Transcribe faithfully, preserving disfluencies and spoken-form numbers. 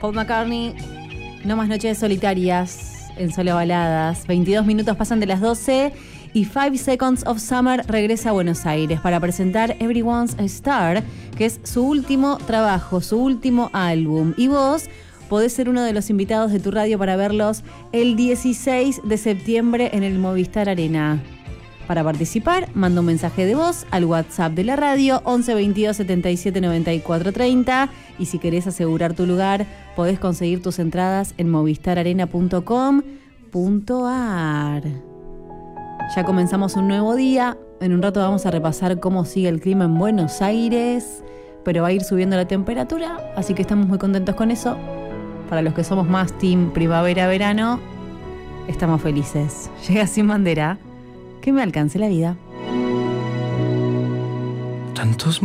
Paul McCartney, No más noches solitarias en Solo Baladas. veintidós minutos pasan de las doce y Five Seconds of Summer regresa a Buenos Aires para presentar Everyone's a Star, que es su último trabajo, su último álbum. Y vos podés ser uno de los invitados de tu radio para verlos el dieciséis de septiembre en el Movistar Arena. Para participar, manda un mensaje de voz al WhatsApp de la radio once veintidós setenta y siete noventa y cuatro treinta, y si querés asegurar tu lugar, podés conseguir tus entradas en movistar arena punto com punto a r. Ya comenzamos un nuevo día. En un rato vamos a repasar cómo sigue el clima en Buenos Aires, pero va a ir subiendo la temperatura, así que estamos muy contentos con eso. Para los que somos más team primavera-verano, estamos felices. Llega Sin Bandera, que me alcance la vida. Tantos